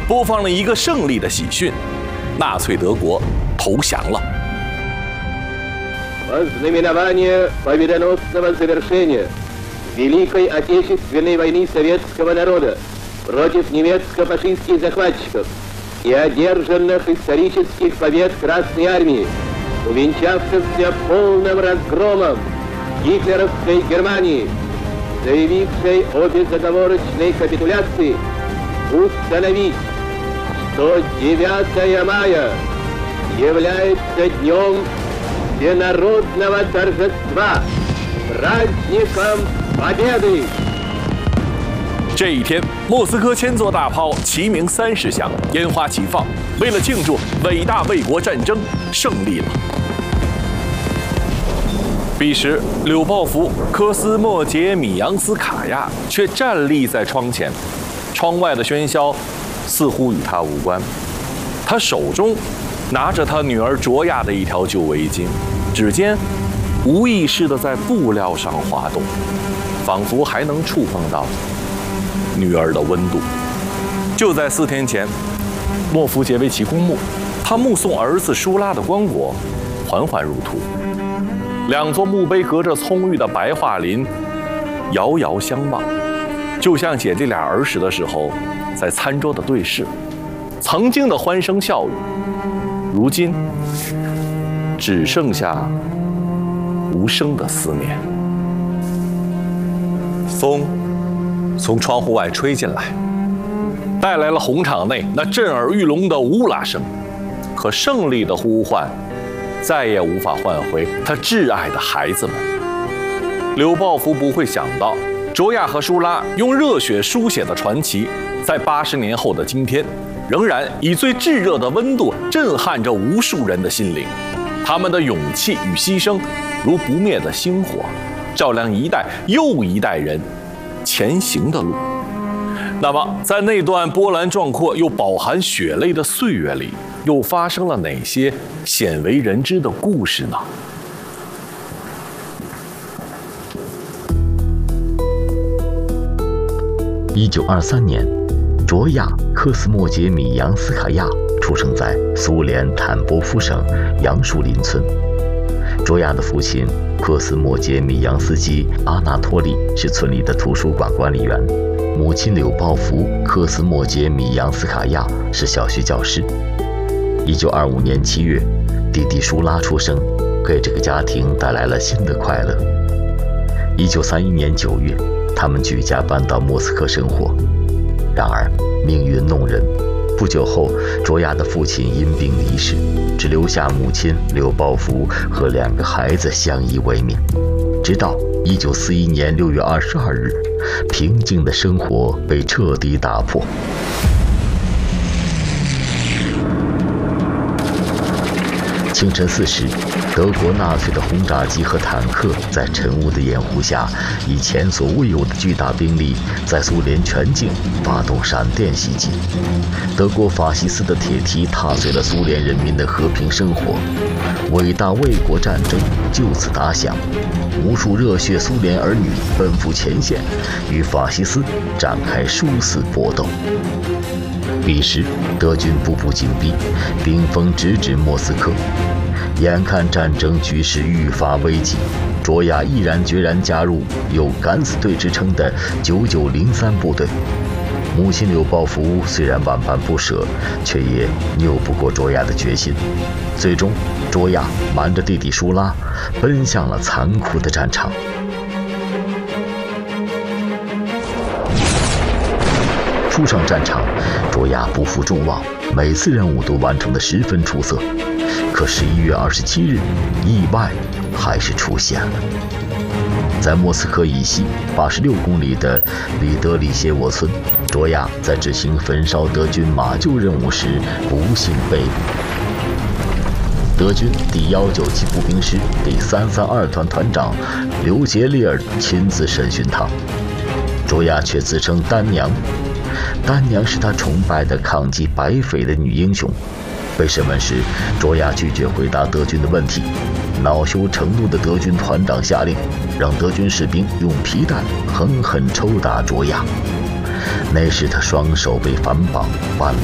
播放了一个胜利的喜讯：纳粹德国投降了。 Вознаменование победоносного завершения Великой Отечественной войны советского народа против немецко-фашистских захватчиков и одержанных исторических побед Красной Армии, увенчавшихся полным разгромом гитлеровской Германии, заявившей о безоговорочной капитуляции, установить, что 9 мая является днем всенародного торжества, праздником победы。 这一天，莫斯科千座大炮齐鸣30响，烟花齐放，为了庆祝伟大卫国战争胜利了。彼时，柳鲍夫、科斯莫杰米扬斯卡娅却站立在窗前，窗外的喧嚣似乎与他无关。他手中拿着他女儿卓娅的一条旧围巾，指尖无意识地在布料上滑动，仿佛还能触碰到女儿的温度。就在4天前，诺夫杰维奇公墓，他目送儿子舒拉的棺椁缓缓入土，2座墓碑隔着葱郁的白桦林，遥遥相望，就像姐弟俩儿时的时候在餐桌的对视，曾经的欢声笑语。如今，只剩下无声的思念。风从窗户外吹进来，带来了红场内那震耳欲聋的乌拉声。可胜利的呼唤，再也无法唤回他挚爱的孩子们。柳鲍夫不会想到，卓娅和舒拉用热血书写的传奇，在80年后的今天，仍然以最炙热的温度震撼着无数人的心灵。他们的勇气与牺牲，如不灭的星火，照亮一代又一代人前行的路。那么，在那段波澜壮阔又饱含血泪的岁月里，又发生了哪些鲜为人知的故事呢 ？1923年，卓娅·科斯莫杰米扬斯卡娅出生在苏联坦波夫省杨树林村。卓娅的父亲科斯莫杰米扬斯基·阿纳托利是村里的图书馆管理员，母亲柳鲍夫·科斯莫杰米扬斯卡娅是小学教师。1925年7月，弟弟舒拉出生，给这个家庭带来了新的快乐。1931年9月，他们举家搬到莫斯科生活。然而，命运弄人，不久后，卓娅的父亲因病离世，只留下母亲柳鲍夫和2个孩子相依为命。直到1941年6月22日，平静的生活被彻底打破。清晨4时，德国纳粹的轰炸机和坦克在晨雾的掩护下，以前所未有的巨大兵力，在苏联全境发动闪电袭击。德国法西斯的铁蹄踏碎了苏联人民的和平生活，伟大卫国战争就此打响。无数热血苏联儿女奔赴前线，与法西斯展开殊死搏斗。彼时，德军步步紧逼，兵锋直指莫斯科。眼看战争局势愈发危急，卓娅毅然决然加入有“敢死队”之称的9903部队。母亲柳鲍夫虽然万般不舍，却也拗不过卓娅的决心。最终，卓娅瞒着弟弟舒拉，奔向了残酷的战场。初上战场，卓娅不负众望，每次任务都完成得十分出色。可11月27日，意外还是出现了。在莫斯科以西86公里的里德里谢沃村，卓娅在执行焚烧德军马厩任务时不幸被捕。德军第197步兵师第332团团长刘杰利尔亲自审讯他，卓娅却自称丹娘。丹娘是他崇拜的抗击白匪的女英雄。被审问时，卓娅拒绝回答德军的问题。恼羞成怒的德军团长下令，让德军士兵用皮带狠狠抽打卓娅。那时他双手被反绑，腕